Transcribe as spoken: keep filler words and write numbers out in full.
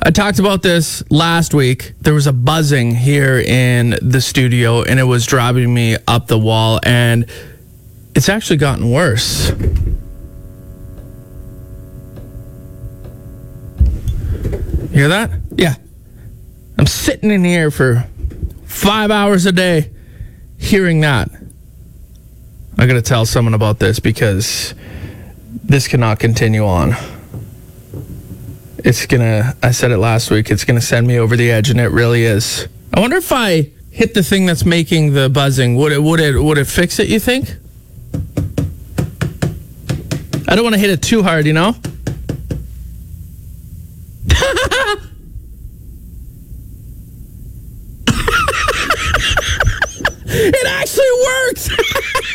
I talked about this last week. There was a buzzing here in the studio, and it was driving me up the wall, and it's actually gotten worse. You hear that? Yeah. I'm sitting in here for five hours a day hearing that. I got to tell someone about this because this cannot continue on. It's gonna, I said it last week, it's gonna send me over the edge, and it really is. I wonder if I hit the thing that's making the buzzing, would it, would it, would it fix it, you think? I don't want to hit it too hard, you know?